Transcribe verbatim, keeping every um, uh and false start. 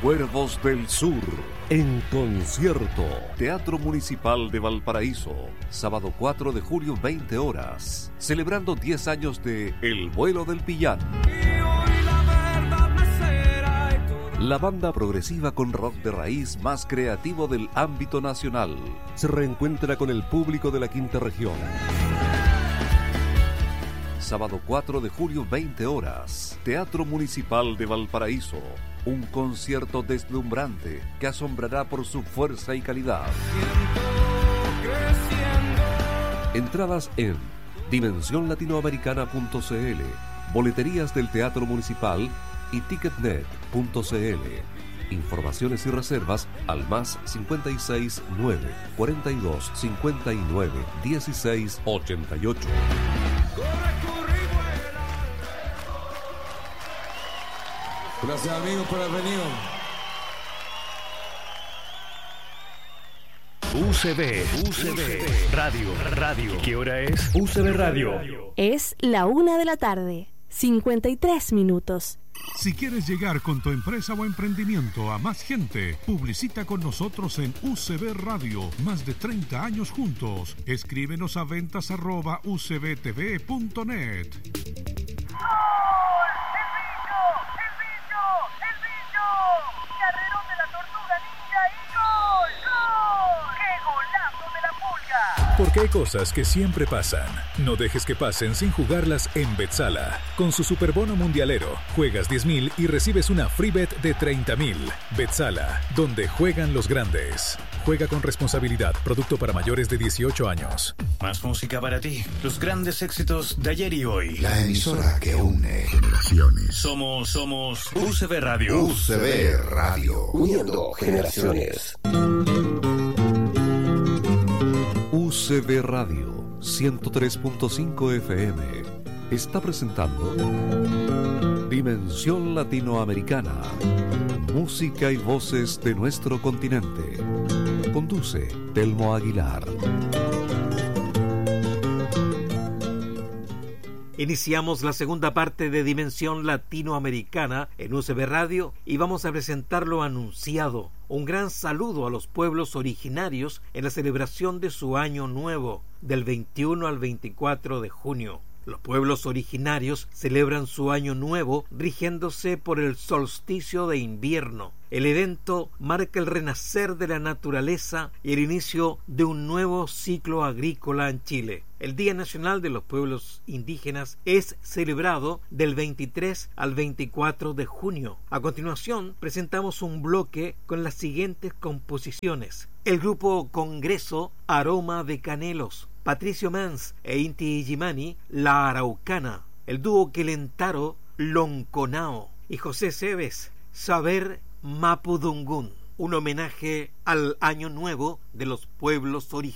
Cuervos del Sur, en concierto. Teatro Municipal de Valparaíso, sábado cuatro de julio, veinte horas. Celebrando diez años de El Vuelo del Pillán. La banda progresiva con rock de raíz más creativo del ámbito nacional se reencuentra con el público de la quinta región. Sábado cuatro de julio, veinte horas. Teatro Municipal de Valparaíso. Un concierto deslumbrante que asombrará por su fuerza y calidad. Entradas en dimensión latinoamericana punto c l, boleterías del Teatro Municipal y ticketnet punto c l. Informaciones y reservas al más cincuenta y seis, nueve, cuarenta y dos, cincuenta y nueve, dieciséis, ochenta y ocho. Gracias, amigos, por haber venido. U C B, U C B, Radio, Radio. ¿Qué hora es? U C B Radio. Es la una de la tarde, cincuenta y tres minutos. Si quieres llegar con tu empresa o emprendimiento a más gente, publicita con nosotros en U C B Radio. Más de treinta años juntos. Escríbenos a ventas arroba u c b t v punto net. Porque hay cosas que siempre pasan. No dejes que pasen sin jugarlas en Betzala. Con su superbono mundialero, juegas diez mil y recibes una free bet de treinta mil. Betzala, donde juegan los grandes. Juega con responsabilidad. Producto para mayores de dieciocho años. Más música para ti. Los grandes éxitos de ayer y hoy. La emisora que une generaciones. Somos, somos U C B Radio. U C B Radio. Uniendo generaciones. U C B Radio ciento tres punto cinco F M está presentando Dimensión Latinoamericana. Música y voces de nuestro continente. Conduce Telmo Aguilar. Iniciamos la segunda parte de Dimensión Latinoamericana en U C B Radio y vamos a presentar lo anunciado. Un gran saludo a los pueblos originarios en la celebración de su Año Nuevo, del veintiuno al veinticuatro de junio. Los pueblos originarios celebran su Año Nuevo rigiéndose por el solsticio de invierno. El evento marca el renacer de la naturaleza y el inicio de un nuevo ciclo agrícola en Chile. El Día Nacional de los Pueblos Indígenas es celebrado del veintitrés al veinticuatro de junio. A continuación, presentamos un bloque con las siguientes composiciones. El grupo Congreso, Aroma de Canelos. Patricio Mans e Inti Illimani, La Araucana. El dúo Quelentaro, Lonconao. Y José Cebes, Saber Mapudungún. Un homenaje al Año Nuevo de los pueblos originarios.